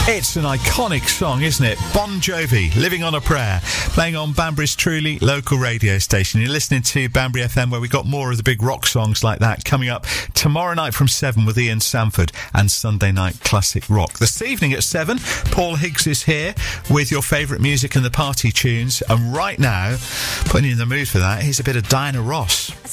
It's an iconic song, isn't it? Bon Jovi, Living on a Prayer, playing on Banbury's truly local radio station. You're listening to Banbury FM, where we got more of the big rock songs like that coming up tomorrow night from 7 with Ian Sanford, and Sunday night classic rock. This evening at 7, Paul Higgs is here with your favourite music and the party tunes. And right now, putting you in the mood for that, here's a bit of Diana Ross.